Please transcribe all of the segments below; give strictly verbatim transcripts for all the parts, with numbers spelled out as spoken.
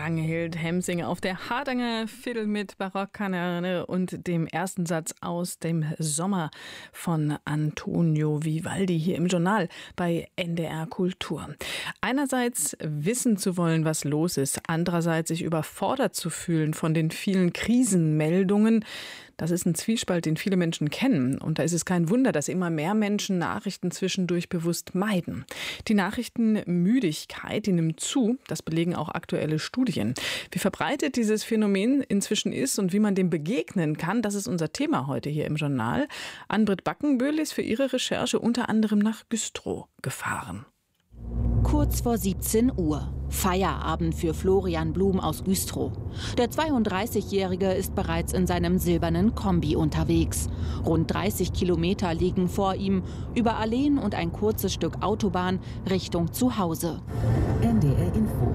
Ragnhild Hemsinger auf der Hardanger Fiddle mit Barockkanone und dem ersten Satz aus dem Sommer von Antonio Vivaldi hier im Journal bei N D R Kultur. Einerseits wissen zu wollen, was los ist, andererseits sich überfordert zu fühlen von den vielen Krisenmeldungen. Das ist ein Zwiespalt, den viele Menschen kennen. Und da ist es kein Wunder, dass immer mehr Menschen Nachrichten zwischendurch bewusst meiden. Die Nachrichtenmüdigkeit, die nimmt zu. Das belegen auch aktuelle Studien. Wie verbreitet dieses Phänomen inzwischen ist und wie man dem begegnen kann, das ist unser Thema heute hier im Journal. Ann-Britt Backenböhl ist für ihre Recherche unter anderem nach Güstrow gefahren. Kurz vor siebzehn Uhr. Feierabend für Florian Blum aus Güstrow. Der zweiunddreißigjährige ist bereits in seinem silbernen Kombi unterwegs. Rund dreißig Kilometer liegen vor ihm, über Alleen und ein kurzes Stück Autobahn Richtung Zuhause. N D R Info.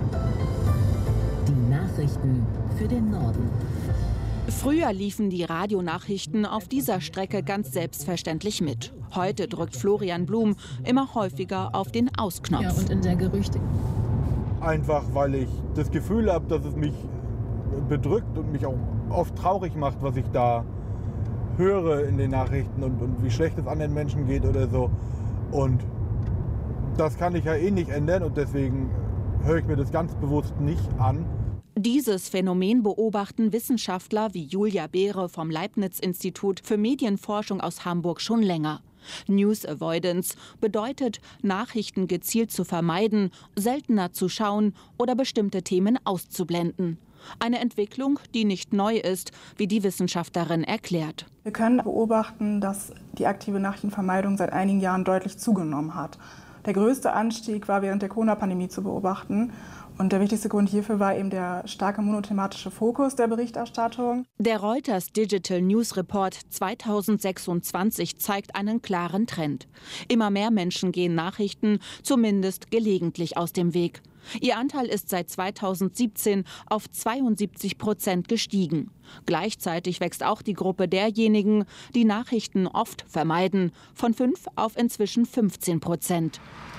Die Nachrichten für den Norden. Früher liefen die Radionachrichten auf dieser Strecke ganz selbstverständlich mit. Heute drückt Florian Blum immer häufiger auf den Ausknopf. Ja, und in der Gerüchte. Einfach, weil ich das Gefühl habe, dass es mich bedrückt und mich auch oft traurig macht, was ich da höre in den Nachrichten und, und wie schlecht es anderen Menschen geht oder so. Und das kann ich ja eh nicht ändern und deswegen höre ich mir das ganz bewusst nicht an. Dieses Phänomen beobachten Wissenschaftler wie Julia Behre vom Leibniz-Institut für Medienforschung aus Hamburg schon länger. News Avoidance bedeutet, Nachrichten gezielt zu vermeiden, seltener zu schauen oder bestimmte Themen auszublenden. Eine Entwicklung, die nicht neu ist, wie die Wissenschaftlerin erklärt. Wir können beobachten, dass die aktive Nachrichtenvermeidung seit einigen Jahren deutlich zugenommen hat. Der größte Anstieg war während der Corona-Pandemie zu beobachten. Und der wichtigste Grund hierfür war eben der starke monothematische Fokus der Berichterstattung. Der Reuters Digital News Report zweitausendsechsundzwanzig zeigt einen klaren Trend. Immer mehr Menschen gehen Nachrichten zumindest gelegentlich aus dem Weg. Ihr Anteil ist seit zweitausendsiebzehn auf zweiundsiebzig Prozent gestiegen. Gleichzeitig wächst auch die Gruppe derjenigen, die Nachrichten oft vermeiden, von fünf auf inzwischen fünfzehn Prozent.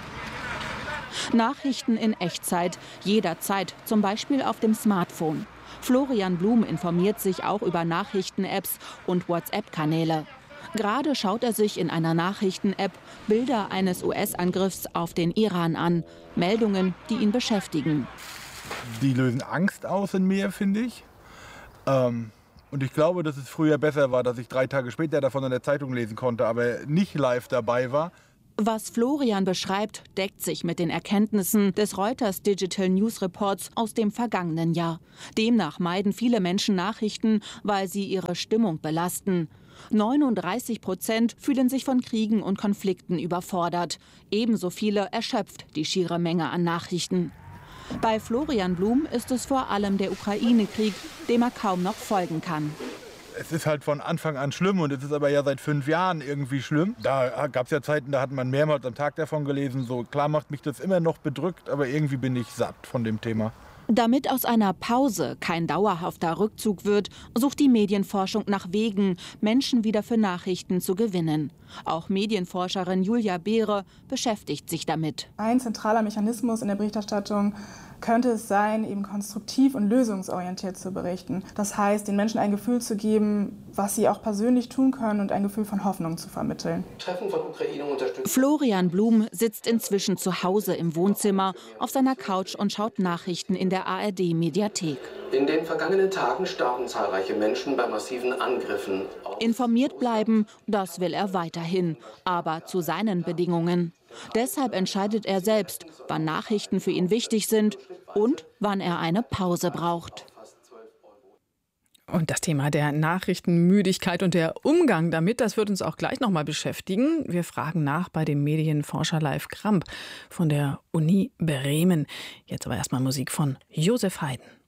Nachrichten in Echtzeit, jederzeit, zum Beispiel auf dem Smartphone. Florian Blum informiert sich auch über Nachrichten-Apps und WhatsApp-Kanäle. Gerade schaut er sich in einer Nachrichten-App Bilder eines U S-Angriffs auf den Iran an. Meldungen, die ihn beschäftigen. Die lösen Angst aus in mir, finde ich. Ähm, und ich glaube, dass es früher besser war, dass ich drei Tage später davon in der Zeitung lesen konnte, aber nicht live dabei war. Was Florian beschreibt, deckt sich mit den Erkenntnissen des Reuters Digital News Reports aus dem vergangenen Jahr. Demnach meiden viele Menschen Nachrichten, weil sie ihre Stimmung belasten. neununddreißig Prozent fühlen sich von Kriegen und Konflikten überfordert. Ebenso viele erschöpft die schiere Menge an Nachrichten. Bei Florian Blum ist es vor allem der Ukraine-Krieg, dem er kaum noch folgen kann. Es ist halt von Anfang an schlimm und es ist aber ja seit fünf Jahren irgendwie schlimm. Da gab es ja Zeiten, da hat man mehrmals am Tag davon gelesen. So klar macht mich das immer noch bedrückt, aber irgendwie bin ich satt von dem Thema. Damit aus einer Pause kein dauerhafter Rückzug wird, sucht die Medienforschung nach Wegen, Menschen wieder für Nachrichten zu gewinnen. Auch Medienforscherin Julia Behre beschäftigt sich damit. Ein zentraler Mechanismus in der Berichterstattung könnte es sein, eben konstruktiv und lösungsorientiert zu berichten. Das heißt, den Menschen ein Gefühl zu geben, was sie auch persönlich tun können und ein Gefühl von Hoffnung zu vermitteln. Treffen von Ukraine unterstützen. Florian Blum sitzt inzwischen zu Hause im Wohnzimmer auf seiner Couch und schaut Nachrichten in der A R D-Mediathek. In den vergangenen Tagen starben zahlreiche Menschen bei massiven Angriffen. Informiert bleiben, das will er weiterhin, aber zu seinen Bedingungen. Deshalb entscheidet er selbst, wann Nachrichten für ihn wichtig sind und wann er eine Pause braucht. Und das Thema der Nachrichtenmüdigkeit und der Umgang damit, das wird uns auch gleich noch mal beschäftigen. Wir fragen nach bei dem Medienforscher Leif Kramp von der Uni Bremen. Jetzt aber erstmal Musik von Josef Haydn.